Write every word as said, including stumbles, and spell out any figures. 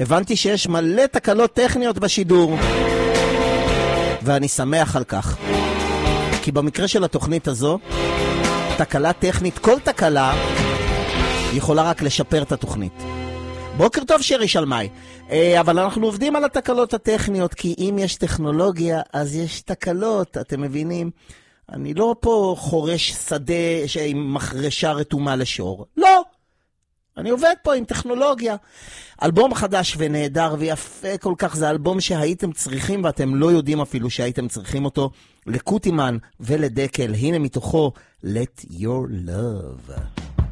הבנתי שיש מלא תקלות טכניות בשידור, ואני שמח על כך. כי במקרה של התוכנית הזו, תקלה טכנית, כל תקלה, יכולה רק לשפר את התוכנית. בוקר טוב שרי שלמי. אבל אנחנו עובדים על התקלות הטכניות, כי אם יש טכנולוגיה, אז יש תקלות, אתם מבינים? אני לא פה חורש שדה עם מחרשה רתומה לשור. לא! אני עובד פה עם טכנולוגיה. אלבום חדש ונהדר ויפה כל כך, זה אלבום שהייתם צריכים ואתם לא יודעים אפילו שהייתם צריכים אותו. לקוטימן ולדקל, הנה מתוכו Let Your Love.